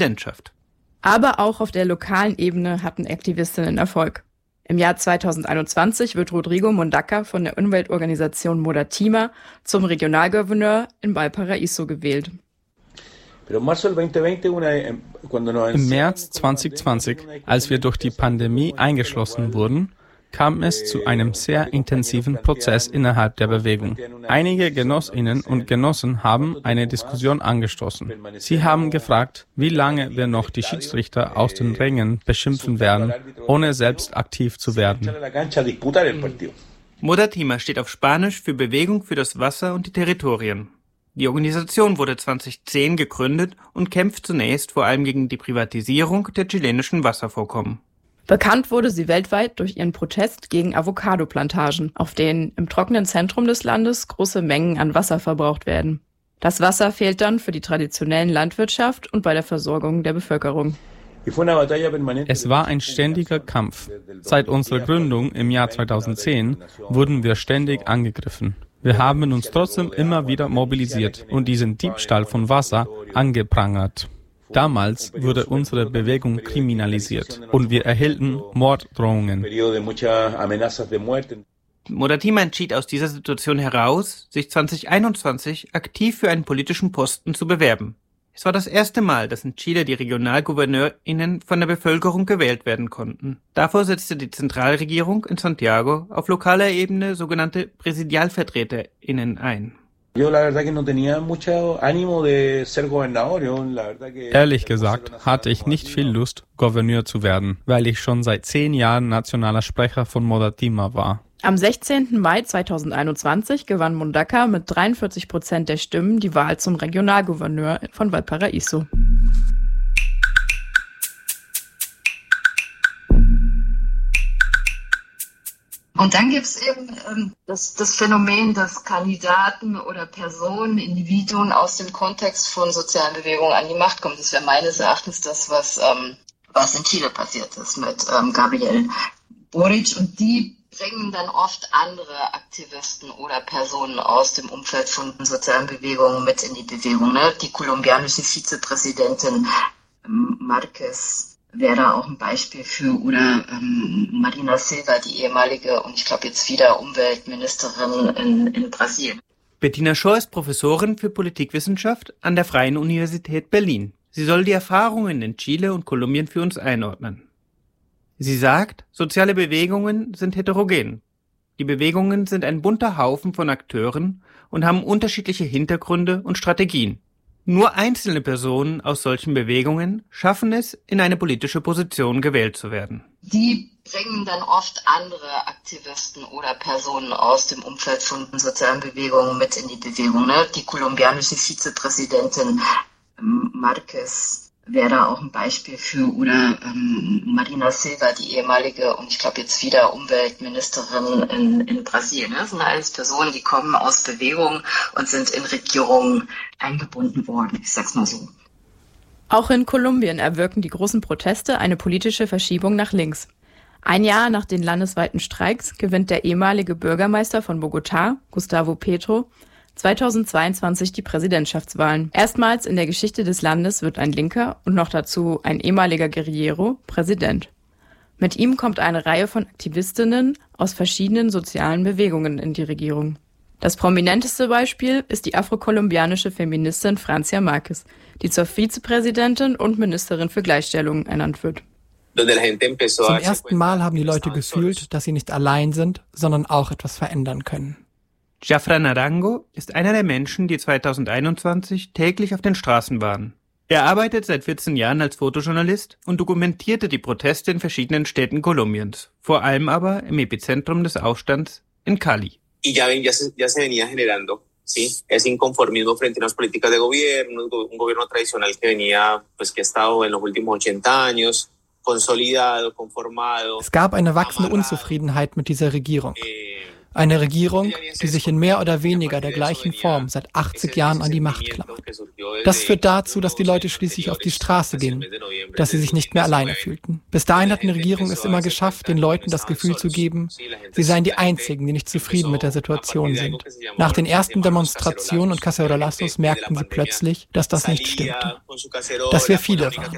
Präsidentschaft. Aber auch auf der lokalen Ebene hatten Aktivistinnen Erfolg. Im Jahr 2021 wird Rodrigo Mundaca von der Umweltorganisation Modatima zum Regionalgouverneur in Valparaíso gewählt. Im März 2020, als wir durch die Pandemie eingeschlossen wurden, kam es zu einem sehr intensiven Prozess innerhalb der Bewegung. Einige Genossinnen und Genossen haben eine Diskussion angestoßen. Sie haben gefragt, wie lange wir noch die Schiedsrichter aus den Rängen beschimpfen werden, ohne selbst aktiv zu werden. Modatima steht auf Spanisch für Bewegung für das Wasser und die Territorien. Die Organisation wurde 2010 gegründet und kämpft zunächst vor allem gegen die Privatisierung der chilenischen Wasservorkommen. Bekannt wurde sie weltweit durch ihren Protest gegen Avocado-Plantagen, auf denen im trockenen Zentrum des Landes große Mengen an Wasser verbraucht werden. Das Wasser fehlt dann für die traditionellen Landwirtschaft und bei der Versorgung der Bevölkerung. Es war ein ständiger Kampf. Seit unserer Gründung im Jahr 2010 wurden wir ständig angegriffen. Wir haben uns trotzdem immer wieder mobilisiert und diesen Diebstahl von Wasser angeprangert. Damals wurde unsere Bewegung kriminalisiert und wir erhielten Morddrohungen. Modatima entschied aus dieser Situation heraus, sich 2021 aktiv für einen politischen Posten zu bewerben. Es war das erste Mal, dass in Chile die RegionalgouverneurInnen von der Bevölkerung gewählt werden konnten. Davor setzte die Zentralregierung in Santiago auf lokaler Ebene sogenannte PräsidialvertreterInnen ein. Ehrlich gesagt hatte ich nicht viel Lust, Gouverneur zu werden, weil ich schon seit 10 Jahren nationaler Sprecher von Modatima war. Am 16. Mai 2021 gewann Mundaca mit 43% der Stimmen die Wahl zum Regionalgouverneur von Valparaíso. Und dann gibt es eben das Phänomen, dass Kandidaten oder Personen, Individuen aus dem Kontext von sozialen Bewegungen an die Macht kommen. Das wäre meines Erachtens das, was in Chile passiert ist mit Gabriel Boric. Und die bringen dann oft andere Aktivisten oder Personen aus dem Umfeld von sozialen Bewegungen mit in die Bewegung. Ne? Die kolumbianische Vizepräsidentin Marquez wäre da auch ein Beispiel für, oder Marina Silva, die ehemalige und ich glaube jetzt wieder Umweltministerin in Brasilien. Bettina Schor ist Professorin für Politikwissenschaft an der Freien Universität Berlin. Sie soll die Erfahrungen in Chile und Kolumbien für uns einordnen. Sie sagt, soziale Bewegungen sind heterogen. Die Bewegungen sind ein bunter Haufen von Akteuren und haben unterschiedliche Hintergründe und Strategien. Nur einzelne Personen aus solchen Bewegungen schaffen es, in eine politische Position gewählt zu werden. Die bringen dann oft andere Aktivisten oder Personen aus dem Umfeld von sozialen Bewegungen mit in die Bewegung. Ne? Die kolumbianische Vizepräsidentin Marquez wäre da auch ein Beispiel für, oder Marina Silva, die ehemalige und ich glaube jetzt wieder Umweltministerin in Brasilien. Das sind alles Personen, die kommen aus Bewegungen und sind in Regierungen eingebunden worden. Ich sag's mal so. Auch in Kolumbien erwirken die großen Proteste eine politische Verschiebung nach links. Ein Jahr nach den landesweiten Streiks gewinnt der ehemalige Bürgermeister von Bogotá, Gustavo Petro, 2022 die Präsidentschaftswahlen. Erstmals in der Geschichte des Landes wird ein Linker und noch dazu ein ehemaliger Guerillero Präsident. Mit ihm kommt eine Reihe von Aktivistinnen aus verschiedenen sozialen Bewegungen in die Regierung. Das prominenteste Beispiel ist die afrokolumbianische Feministin Francia Márquez, die zur Vizepräsidentin und Ministerin für Gleichstellung ernannt wird. Zum ersten Mal haben die Leute gefühlt, dass sie nicht allein sind, sondern auch etwas verändern können. Jafra Naranjo ist einer der Menschen, die 2021 täglich auf den Straßen waren. Er arbeitet seit 14 Jahren als Fotojournalist und dokumentierte die Proteste in verschiedenen Städten Kolumbiens, vor allem aber im Epizentrum des Aufstands in Cali. Ya se venía generando, ¿sí? Ese inconformismo frente a unas políticas de gobierno, un gobierno tradicional que venía, pues que ha estado en los últimos 80 años, consolidado, conformado. Es gab eine wachsende Unzufriedenheit mit dieser Regierung. Eine Regierung, die sich in mehr oder weniger der gleichen Form seit 80 Jahren an die Macht klammert. Das führt dazu, dass die Leute schließlich auf die Straße gingen, dass sie sich nicht mehr alleine fühlten. Bis dahin hat die Regierung es immer geschafft, den Leuten das Gefühl zu geben, sie seien die Einzigen, die nicht zufrieden mit der Situation sind. Nach den ersten Demonstrationen und Cacerolazos merkten sie plötzlich, dass das nicht stimmte. Dass wir viele waren.